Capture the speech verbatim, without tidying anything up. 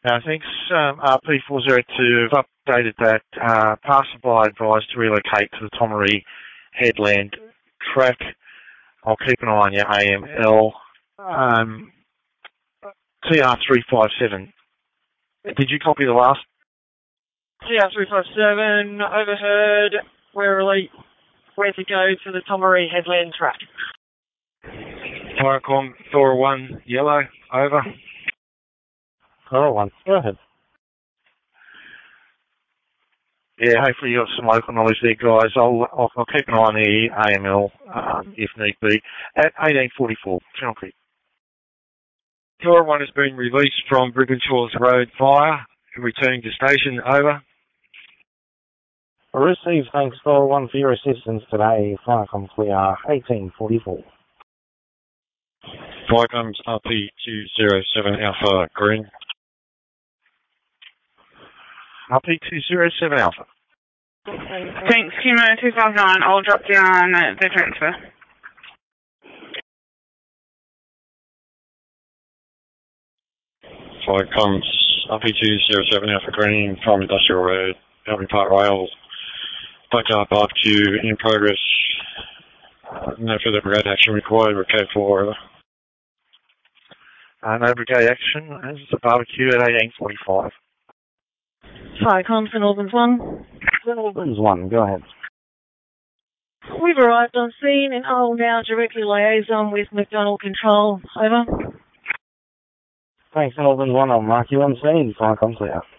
No, thanks. Um, R P four oh two have updated that. Uh, passerby advised to relocate to the Tomaree Headland track. I'll keep an eye on your A M L. Um, T R three five seven. Did you copy the last? T R three five seven, overheard. We're elite. Where to go to the Tomaree Headland track? Firecom, Thora one, yellow, over. Thora one, go ahead. Yeah, hopefully you got some local knowledge there, guys. I'll I'll, I'll keep an eye on the A M L um, if need be. At eighteen forty-four, Channel Creek. Thora one has been released from Brigginshaws Road fire. Returning to station, over. Received, thanks Thora one for your assistance today. Firecom clear, eighteen forty-four. Firecom's R P two oh seven Alpha, green. R P two oh seven Alpha. Thanks, Kimo two five nine. I'll drop down the transfer. Firecom's R P two oh seven Alpha, green, from Industrial Road, Albany Park Rail. Backyard barbecue in progress. No further brigade action required. We're K four, over. Uh, no brigade action. As the barbecue at eighteen forty-five. Firecom, Saint Albans one. Saint Albans one, go ahead. We've arrived on scene and I'll now directly liaison with McDonald Control. Over. Thanks, Saint Albans one. I'll mark you on scene. Firecom clear.